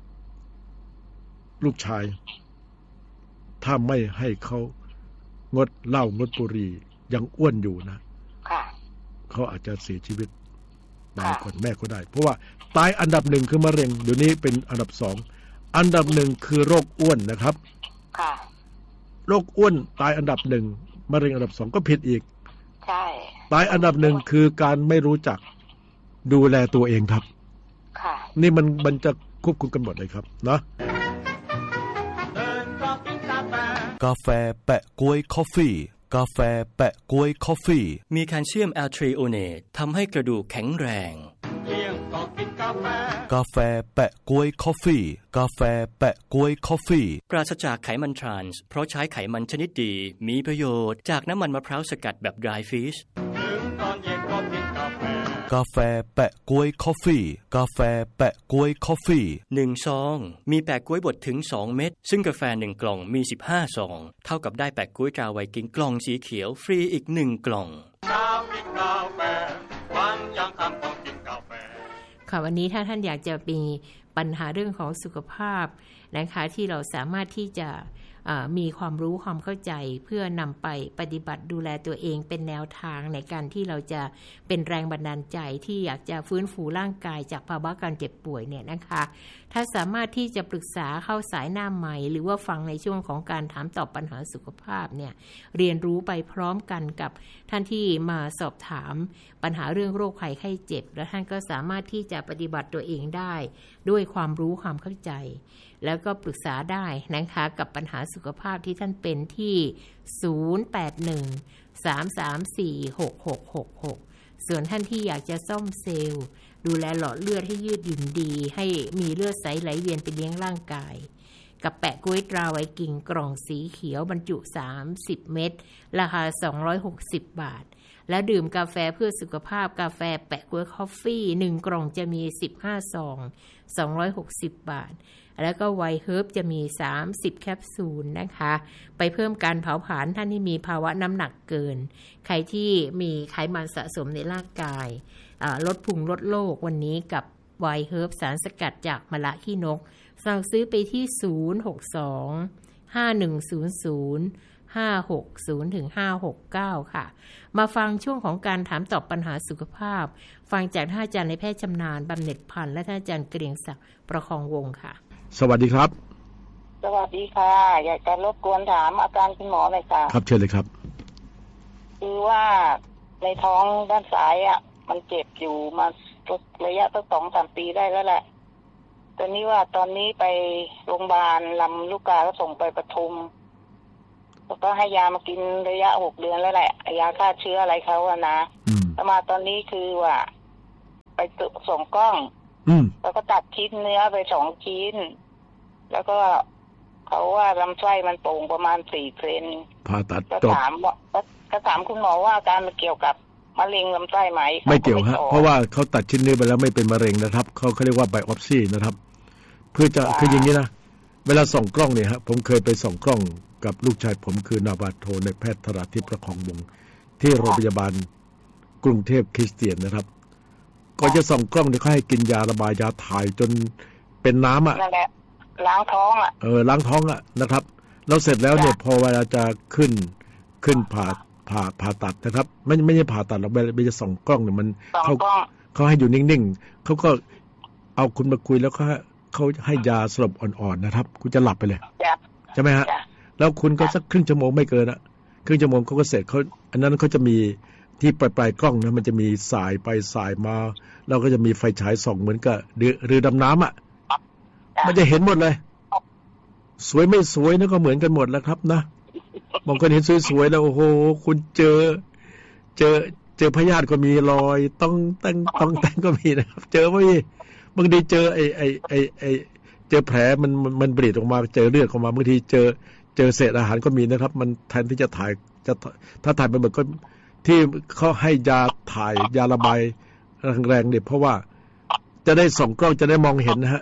ลูกชายถ้าไม่ให้เขางดเหล้างดบุหรี่ยังอ้วนอยู่นะเขาอาจจะเสียชีวิตตายก่อนแม่ก็ได้เพราะว่าตายอันดับหนึ่งคือมะเร็งเดี๋ยวนี้เป็นอันดับสองอันดับหนึ่งคือโรคอ้วนนะครับโรคอ้วนตายอันดับหนึ่งมะเร็งอันดับสองก็ผิดอีกใช่ตายอันดับหนึ่งคือการไม่รู้จักดูแลตัวเองครับค่ะนี่มันมันจะควบคุมกันหมดเลยครับเนาะกาแฟแปะกล้วยคอฟฟี่กาแฟแปะกล้วยคอฟฟี่มีแคลเซียมแอลทริโอเนตทำให้กระดูกแข็งแรงกาแฟแปะกล้วยคอฟฟี่กาแฟแปะกล้วยคอฟฟี่ปราศจากไขมันทรานส์เพราะใช้ไขมันชนิดดีมีประโยชน์จากน้ำมันมะพร้าวสกัดแบบ dry fish กาแฟแปะกล้วยคอฟฟี่กาแฟแปะกล้วยคอฟฟี่หนึ่งซองมีแปะกล้วยบดถึงสองเม็ดซึ่งกาแฟหนึ่งกล่องมีสิบห้าซองเท่ากับได้แปะกล้วยกาไวกิ้งกล่องสีเขียวฟรีอีกหนึ่งกล่องค่ะวันนี้ถ้าท่านอยากจะมีปัญหาเรื่องของสุขภาพนะคะที่เราสามารถที่จะมีความรู้ความเข้าใจเพื่อนำไปปฏิบัติดูแลตัวเองเป็นแนวทางในการที่เราจะเป็นแรงบันดาลใจที่อยากจะฟื้นฟูร่างกายจากภาวะการเจ็บป่วยเนี่ยนะคะถ้าสามารถที่จะปรึกษาเข้าสายหน้าใหม่หรือว่าฟังในช่วงของการถามตอบปัญหาสุขภาพเนี่ยเรียนรู้ไปพร้อมกันกับท่านที่มาสอบถามปัญหาเรื่องโรคภัยไข้เจ็บและท่านก็สามารถที่จะปฏิบัติตัวเองได้ด้วยความรู้ความเข้าใจแล้วก็ปรึกษาได้นะคะกับปัญหาสุขภาพที่ท่านเป็นที่ศูนย์ แปด หนึ่ง สาม สาม สี่ หก หก หก หกส่วนท่านที่อยากจะซ่อมเซลล์ดูแลหลอดเลือดให้ยืดหยุ่นดีให้มีเลือดใสไหลเวียนไปเลี้ยงร่างกายกับแปะกล้วยตราไวกิ้งกล่องสีเขียวบรรจุสามสิบเม็ดราคาสองร้อยหกสิบบาทและดื่มกาแฟเพื่อสุขภาพกาแฟแปะกล้วยคอฟฟี่หนึ่งกล่องจะมีสิบห้าซองสองร้อยหกสิบบาทแล้วก็ไวเฮิร์บจะมีสามสิบแคปซูลนะคะไปเพิ่มการเผาผลาญท่านที่มีภาวะน้ำหนักเกินใครที่มีไขมันสะสมในร่างกายลดพุงลดโรควันนี้กับไวเฮิร์บสารสกัดจากมะละขี้นกสั่งซื้อไปที่ศูนย์ หก สอง ห้า หนึ่ง ศูนย์ ศูนย์ ห้า หก ศูนย์ ถึง ห้า หก เก้าค่ะมาฟังช่วงของการถามตอบปัญหาสุขภาพฟังจากท่านอาจารย์ในแพทย์ชำนาญบำเหน็จพันธ์และท่านอาจารย์เกรียงศักดิ์ประคองวงศ์ค่ะสวัสดีครับสวัสดีค่ะอยากจะรบกวนถามอาการคุณหมอหน่อยค่ะครับเชิญเลยครับคือว่าในท้องด้านซ้ายอ่ะมันเจ็บอยู่มาระยะตั้งสองสามปีได้แล้วแหละตอนนี้ว่าตอนนี้ไปโรงพยาบาลลำลูกกาก็ส่งไปปทุมแล้วก็ให้ยามากินระยะหกเดือนแล้วแหละยาฆ่าเชื้ออะไรเขาอะนะแต่มาตอนนี้คือว่าไปส่งกล้องแล้วก็ตัดชิ้นเนื้อไปสองชิ้นแล้วก็เขาว่าลำไส้มันโป่งประมาณสี่เซนผ่าตัดก็ถามว่าก็ถามคุณหมอว่าอาการมันเกี่ยวกับมะเร็งลำไส้ไหมไม่เกี่ยวฮะเพราะว่าเขาตัดชิ้นเนื้อไปแล้วไม่เป็นมะเร็งนะครับเขาเขาเรียกว่าไบออปซีนะครับเพื่อจะคืออย่างนี้นะเวลาส่องกล้องเนี่ยฮะผมเคยไปส่องกล้องกับลูกชายผมคือนาวาโทในแพทย์ธราทิพย์ประคองวงศ์ที่โรงพยาบาลกรุงเทพคริสเตียนนะครับก็จะส่องกล้องเนี่ยเขาให้กินยาระบายยาถ่ายจนเป็นน้ำอ่ะนั่นแหละล้างท้องอ่ะเออล้างท้องอ่ะนะครับแล้วเสร็จแล้วเนี่ยพอเวลาจะขึ้นขึ้นผ่าผ่าผ่าตัดนะครับไม่ไม่ใช่ผ่าตัดหรอกไม่จะส่องกล้องเนี่ยมันเขาเขาให้อยู่นิ่งๆเขาก็เอาคุณมาคุยแล้วเขาเขาให้ยาสลบอ่อนๆนะครับคุณจะหลับไปเลยใช่ไหมฮะแล้วคุณก็สักครึ่งชั่วโมงไม่เกินอ่ะครึ่งชั่วโมงเขาก็เสร็จเขาอันนั้นเขาจะมีที่ปลายปลายกล้องนะมันจะมีสายไปสายมาเราก็จะมีไฟฉายส่องเหมือนกับเรือดำน้ำอ่ะมันจะเห็นหมดเลยสวยไม่สวยนั่นก็เหมือนกันหมดแล้วครับนะบางคนเห็นสวยๆแล้วโอ้โหคุณเจอเจอเจอพยาธิก็มีรอยต้องแต่งต้องแต่งก็มีนะครับเจอไม่บางทีเจอไอ้ไอ้ไอ้ไอ้เจอแผลมันมันปริออกมาเจอเลือดออกมาบางทีเจอเจอเศษอาหารก็มีนะครับมันแทนที่จะถ่ายจะถ้าถ่ายไปหมดก็ที่เขาให้ยาถ่ายยาระบายแรงๆเนี่ยเพราะว่าจะได้ส่องกล้องจะได้มองเห็นนะฮะ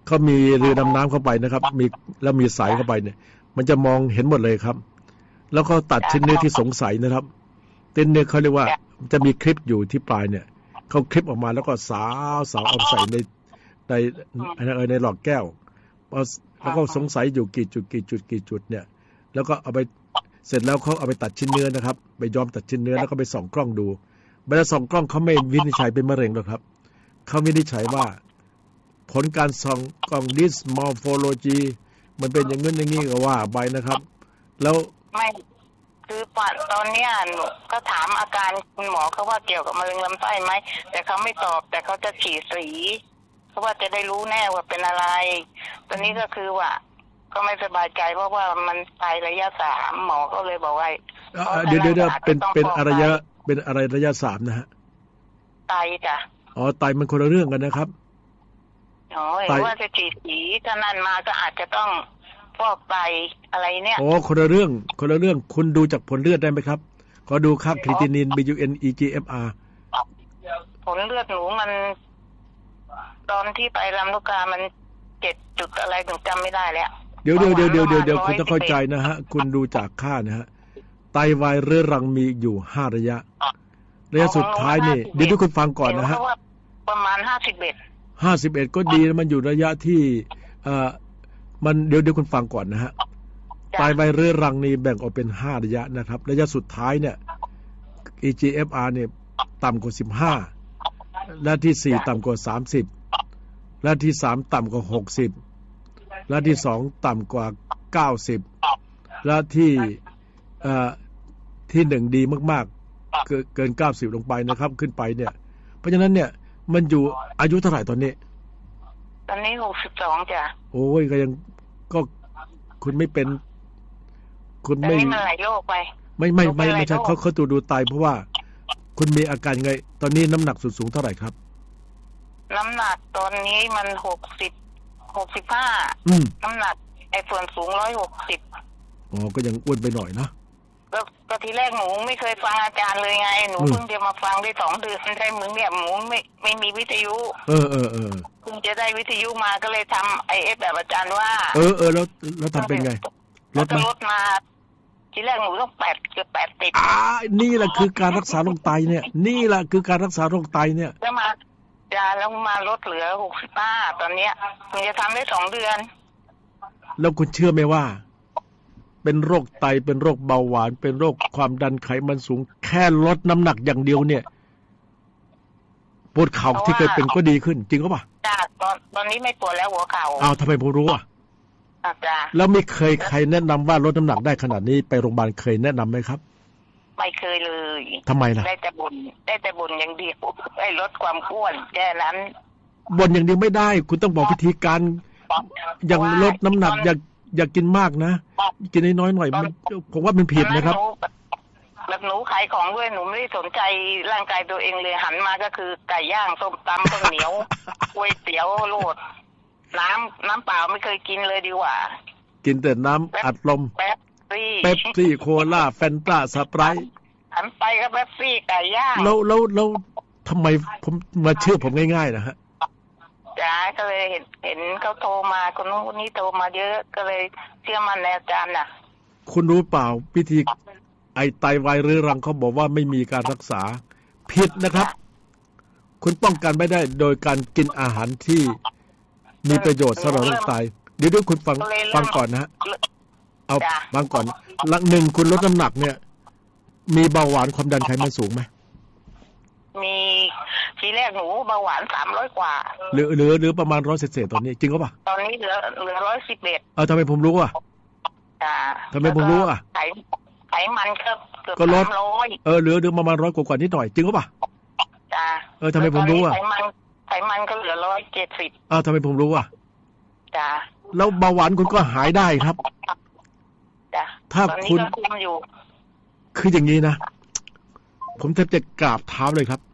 เขามีเรือดำน้ำเข้าไปนะครับมีแล้วมีสายเข้าไปเนี่ยมันจะมองเห็นหมดเลยครับแล้วก็ตัดชิ้นเนื้อที่สงสัยนะครับเต้นเนื้อเขาเรียกว่าจะมีคลิปอยู่ที่ปลายเนี่ยเขาคลิปออกมาแล้วก็สาวสาวเอาใส่ในในในหลอดแก้วแล้วก็สงสัยอยู่กี่จุดกี่จุดกี่จุดเนี่ยแล้วก็เอาไปเสร็จแล้วเขาเอาไปตัดชิ้นเนื้อนะครับไปย้อมตัดชิ้นเนื้อแล้วก็ไปส่องกล้องดูเวลาส่องกล้องเขาไม่วินิจฉัยเป็นมะเร็งหรอกครับเขาวินิจฉัยว่าผลการส่องกล้อง dysmorphology มันเป็นอย่างนั้นอย่างนี้ก็ว่าไปนะครับแล้วไม่คือปัจตอนนี้ก็ถามอาการคุณหมอเขาว่าเกี่ยวกับมะเร็งลำไส้ไหมแต่เขาไม่ตอบแต่เขาจะฉีดสีเพราะว่าจะได้รู้แน่ว่าเป็นอะไรตอนนี้ก็คือว่าก็ไม่สบายใจเพราะว่ามันไตระยะสามหมอก็เลยบอกว่าเดี๋ยวเดี๋ยวเป็นเป็นอะไรระยะเป็นอะไรระยะสามนะฮะไตจ้ะอ๋อไตมันคนละเรื่องกันนะครับอ๋อเห็นว่าจะฉีดสีถ้านั่นมาก็อาจจะต้องฟอกไตอะไรเนี่ยอ๋อคนละเรื่องคนละเรื่องคุณดูจากผลเลือดได้ไหมครับขอดูค่าครีตินิน บี ยู เอ็น อี จี เอฟ อาร์ผลเลือดหนูมันตอนที่ไปลำลูกกามันเจ็ดจุดอะไรถึงจำไม่ได้แล้วเดี๋ยวเดี๋ยวเดี๋ยวเดี๋ยวเดี๋ยวเดี๋ยวคุณต้องเข้าใจนะฮะคุณดูจากค่านะฮะไตวายเรื้อรังมีอยู่ห้าระยะระยะสุดท้ายนี่เดี๋ยวทุกคนฟังก่อนนะฮะประมาณห้าสิบเอ็ดห้าสิบเอ็ดก็ดีมันอยู่ระยะที่เอ่อมันเดี๋ยวเดี๋ยวคุณฟังก่อนนะฮะไตวายเรื้อรังนี่แบ่งออกเป็นห้าระยะนะครับระยะสุดท้ายเนี่ย อี จี เอฟ อาร์ เนี่ยต่ำกว่าสิบห้าและที่สี่ต่ำกว่าสามสิบและที่สามต่ำกว่าหกสิบและที่สองต่ำกว่าเก้าสิบและที่เอ่อที่หนึ่งดีมากๆเกินเก้าสิบลงไปนะครับขึ้นไปเนี่ยเพราะฉะนั้นเนี่ยมันอยู่อายุเท่าไหร่ตอนนี้ตอนนี้หกสิบสองจ้ะโอ้ยก็ยังก็คุณไม่เป็นคุณไม่ไม่หลายโรคไปไม่ไม่ไม่ไม่ใช่เขาเขาตัวดูไตเพราะว่าคุณมีอาการไงตอนนี้น้ำหนักสุดสูงเท่าไหร่ครับน้ำหนักตอนนี้มันหกสิบหกสิบห้าน้ำหนักไอ้ส่วนสูงร้อยหกสิบอ๋อก็ยังอ้วนไปหน่อยนะก็ก็ทีแรกหนูไม่เคยฟังอาจารย์เลยไงหนูเพิ่งจะมาฟังได้สองเดือนได้เหมือนเนี่ยหนูไม่ไม่มีวิทยุเออเออเออเพิ่งจะได้วิทยุมาก็เลยทำไอเอฟแบบอาจารย์ว่าเออเออแล้วแล้วทำเป็นไงลดลดมาทีแรกหนูต้องแปดเกือบแปดติดอ่านี่แหละคือการรักษาโรคไตเนี่ยนี่แหละคือการรักษาโรคไตเนี่ยแล้วมาจาแล้วมาลดเหลือหกสิบห้าตอนเนี้ยคุณจะทำได้สองเดือนแล้วคุณเชื่อไหมว่าเป็นโรคไตเป็นโรคเบาหวานเป็นโรคความดันไขมันสูงแค่ลดน้ำหนักอย่างเดียวเนี่ยปวดเข่าที่เคยเป็นก็ดีขึ้นจริงหรือเปล่าจ้าตอนตอนนี้ไม่ปวดแล้วหัวเข่าอ้าวทำไมผมรู้อ่ะจ้าแล้วไม่เคยใครแนะนำว่าลดน้ำหนักได้ขนาดนี้ไปโรงพยาบาลเคยแนะนำไหมครับไม่เคยเลยทำไมล่ะได้แต่บ่นได้แต่บ่นอย่างเดียวได้ลดความอ้วนแค่นั้นบ่นอย่างเดียวไม่ได้คุณต้องบอกวิธีการอย่างลดน้ำหนักอย่าอย่ากินมากนะกินน้อยๆหน่อยมันผมว่ามันผิดนะครับแบบหนูขายของด้วยหนูไม่ได้สนใจร่างกายตัวเองเลยหันมาก็คือไก่ย่างส้มตำข้าวเหนียวก๋วยเตี๋ยวโลดน้ำน้ำเปล่าไม่เคยกินเลยดีกว่ากินแต่น้ำอัดลมเป๊ปซี่เป๊ปซี่โคลาแฟนตาสไปร์หันไปก็เป๊ปซี่ไก่ย่างแล้วแล้วแล้วทำไมผมมาเชื่อผมง่ายๆนะฮะจ้าก็เลยเห็นเห็นเขาโทรมาคนนู้นคนนี้โทรมาเยอะก็เลยเชื่อมั่นในอาจารย์น่ะคุณรู้เปล่าวิธีไอไตวายเรื้อรังเขาบอกว่าไม่มีการรักษาผิดนะครับคุณป้องกันไม่ได้โดยการกินอาหารที่มีประโยชน์สำหรับร่างกายเดี๋ยวด้วยคุณฟังฟังก่อนนะฮะเอาฟังก่อนหลักหนึ่งคุณลดน้ำหนักเนี่ยมีเบาหวานความดันไขมันสูงไหมมีทีแรกหนูเบาหวานสามร้อยกว่าเหลือเหลือเหลือประมาณร้อยเศษๆตอนนี้จริงหรือเปล่าตอนนี้เหลือเหลือร้อยสิบเอ็ดเออทำไมผมรู้อ่ะทำไมผมรู้อ่ะไขไขมันเกือบเกือบสามร้อยเออเหลือเหลือประมาณร้อยกว่านิดหน่อยจริงหรือเปล่าจ้าเออทำไมผมรู้อ่ะไขมันไขมันก็เหลือร้อยเจ็ดสิบเออทำไมผมรู้อ่ะจ้าแล้วเบาหวานคุณก็หายได้ครับจ้าถ้าคุณคืออย่างนี้นะผมแทบจะกราบเท้าเลยครับ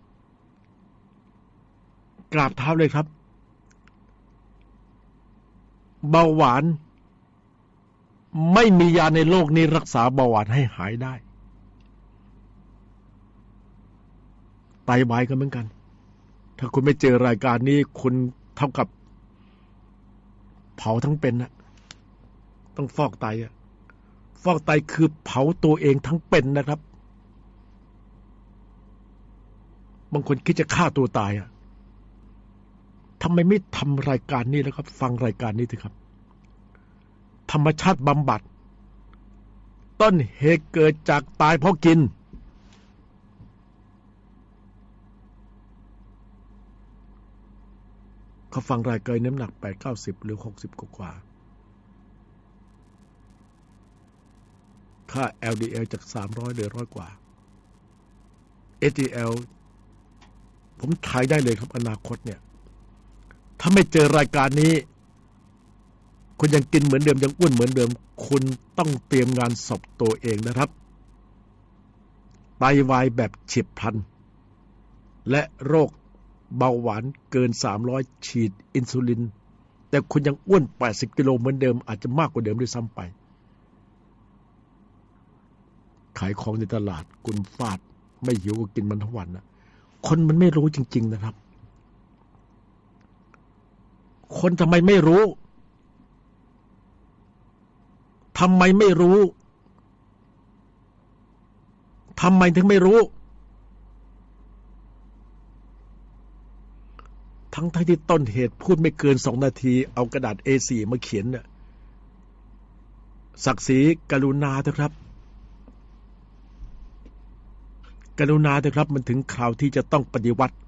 กราบเท้าเลยครับเบาหวานไม่มียาในโลกนี้รักษาเบาหวานให้หายได้ไตวายก็เหมือนกันถ้าคุณไม่เจอรายการนี้คุณเท่ากับเผาทั้งเป็นนะต้องฟอกไตอ่ะฟอกไตคือเผาตัวเองทั้งเป็นนะครับบางคนคิดจะฆ่าตัวตายอ่ะทำไมไม่ทำรายการนี้แล้วครับฟังรายการนี้เถอะครับธรรมชาติบำบัดต้นเหตุเกิดจากตายเพราะกินเขาฟังรายการน้ำหนักแปด เก้าสิบหรือหกสิบกว่าค่า แอล ดี แอล จากสามร้อยเหลือร้อยกว่า เอ ที แอล ผมถ่ายได้เลยครับอนาคตเนี่ยถ้าไม่เจอรายการนี้คุณยังกินเหมือนเดิมยังอ้วนเหมือนเดิมคุณต้องเตรียมงานศพตัวเองนะครับไตวายแบบเฉียบพลันและโรคเบาหวานเกินสามร้อยฉีดอินซูลินแต่คุณยังอ้วนแปดสิบกิโลเหมือนเดิมอาจจะมากกว่าเดิมด้วยซ้ำไปขายของในตลาดคุณฟาดไม่หิวก็กินมันทั้งวันนะคนมันไม่รู้จริงๆนะครับคนทำไมไม่รู้ทำไมไม่รู้ทำไมถึงไม่รู้ทั้งทั้งที่ต้นเหตุพูดไม่เกินสองนาทีเอากระดาษ เอ โฟร์ มาเขียนเนี่ยศักดิ์ศรีกรุณาเถอะครับกรุณาเถอะครับมันถึงคราวที่จะต้องปฏิวัติ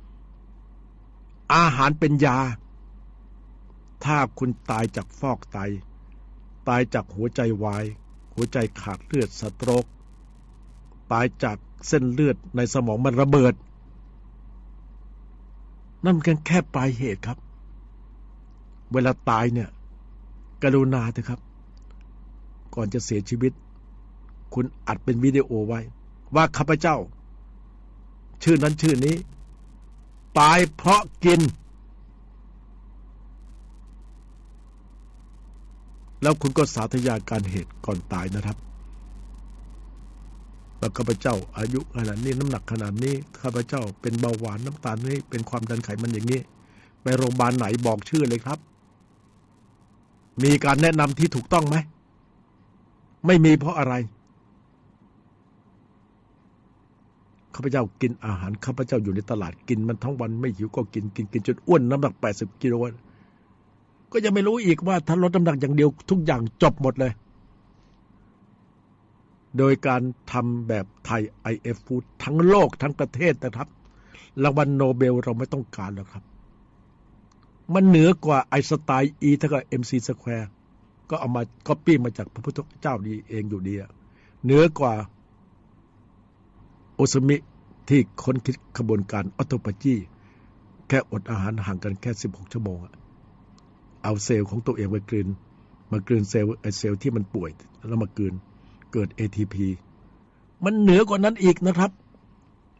อาหารเป็นยาถ้าคุณตายจากฟอกไตตายจากหัวใจวายหัวใจขาดเลือดสโตรกตายจากเส้นเลือดในสมองมันระเบิดนั่นเป็นแค่ปลายเหตุครับเวลาตายเนี่ยกรุณาเถอะครับก่อนจะเสียชีวิตคุณอัดเป็นวิดีโอไว้ว่าข้าพเจ้าชื่อนั้นชื่อนี้ตายเพราะกินแล้วคุณก็สาธยายการเหตุก่อนตายนะครับแล้วข้าพเจ้าอายุขนาดนี้น้ำหนักขนาดนี้ข้าพเจ้าเป็นเบาหวานน้ำตาลนี่เป็นความดันไขมันอย่างนี้ไปโรงพยาบาลไหนบอกชื่อเลยครับมีการแนะนำที่ถูกต้องไหมไม่มีเพราะอะไรข้าพเจ้ากินอาหารข้าพเจ้าอยู่ในตลาดกินมันทั้งวันไม่หิวก็กินกินกินจนอ้วนน้ำหนักแปดสิบกิโลก็ยังไม่รู้อีกว่าถ้าลดน้ำหนักอย่างเดียวทุกอย่างจบหมดเลยโดยการทำแบบไทย ไอ เอฟ Food ทั้งโลกทั้งประเทศนะครับรางวัลโนเบลเราไม่ต้องการหรอกครับมันเหนือกว่าไอน์สไตน์ E เท่ากับ เอ็ม ซี Square ก็เอามาก๊อปปี้มาจากพระพุทธเจ้าดีเองอยู่ดีเหนือกว่าโอซามิที่ค้นคิดขบวนการออโตปาจีแค่อดอาหารห่างกันแค่สิบหกชั่วโมงเอาเซลล์ของตัวเองไปกลืนมากลืนเซลล์ไอเซลล์ที่มันป่วยแล้วมากลืนเกิด เอ ที พี มันเหนือกว่านั้นอีกนะครับ